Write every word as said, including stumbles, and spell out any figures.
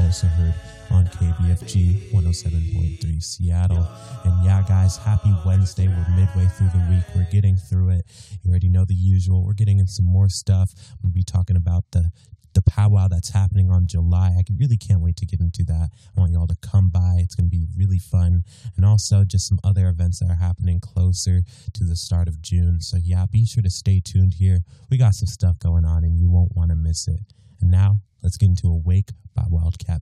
also heard on K B F G one oh seven point three Seattle. And yeah, guys, happy Wednesday. We're midway through the week. We're getting through it. You already know the usual. We're getting in some more stuff. We'll be talking about the the powwow that's happening on July. I really can't wait to get into that. I want you all to come by. It's going to be really fun. And also just some other events that are happening closer to the start of June. So yeah, be sure to stay tuned here. We got some stuff going on and you won't want to miss it. And now let's get into Awake by Wildcat.